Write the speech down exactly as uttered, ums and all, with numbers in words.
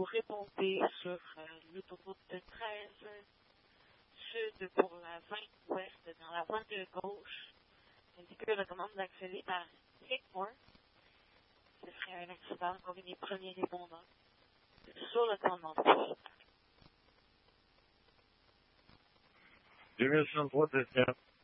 répondez sur euh, l'autoroute treize sud pour la vingt ouest dans la voie de gauche. L'indiqué recommande d'accéder par Hickmore. Ce serait un accident comme les premiers répondants sur le commandement de poste. deux mille soixante-trois,